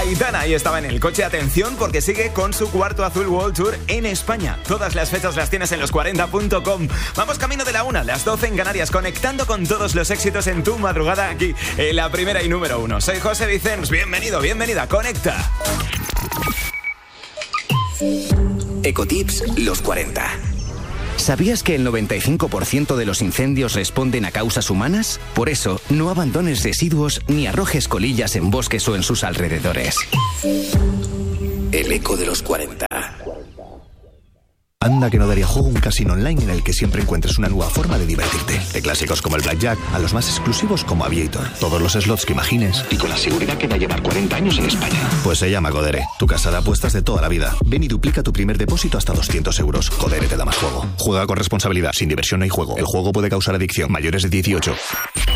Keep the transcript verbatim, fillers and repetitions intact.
Aitana ahí estaba en el coche. Atención, porque sigue con su cuarto Azul World Tour en España. Todas las fechas las tienes en los cuarenta punto com. Vamos camino de la una, las doce en Canarias, conectando con todos los éxitos en tu madrugada aquí en la primera y número uno. Soy José Vicens, bienvenido, bienvenida, conecta. Ecotips los cuarenta. ¿Sabías que el noventa y cinco por ciento de los incendios responden a causas humanas? Por eso, no abandones residuos ni arrojes colillas en bosques o en sus alrededores. El eco de los cuarenta. Anda que no daría juego un casino online en el que siempre encuentres una nueva forma de divertirte. De clásicos como el Blackjack a los más exclusivos como Aviator. Todos los slots que imagines y con la seguridad que va a llevar cuarenta años en España. Pues se llama Codere, tu casa de apuestas de toda la vida. Ven y duplica tu primer depósito hasta doscientos euros. Codere te da más juego. Juega con responsabilidad. Sin diversión no hay juego. El juego puede causar adicción. Mayores de dieciocho.